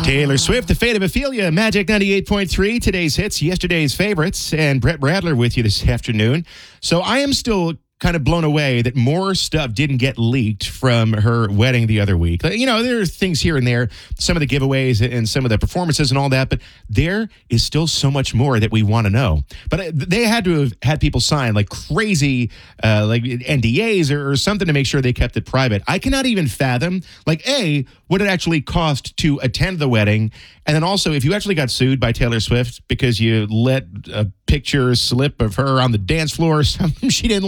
Taylor Swift, The Fate of Ophelia, Magic 98.3, today's hits, yesterday's favorites, and Brett Bradler with you this afternoon. So I am still kind of blown away that more stuff didn't get leaked from her wedding the other week. You know, there are things here and there, some of the giveaways and some of the performances and all that, but there is still so much more that we want to know. But they had to have had people sign like crazy like NDAs or something to make sure they kept it private. I cannot even fathom, like, A, what it actually cost to attend the wedding, and then also if you actually got sued by Taylor Swift because you let a picture slip of her on the dance floor or something she didn't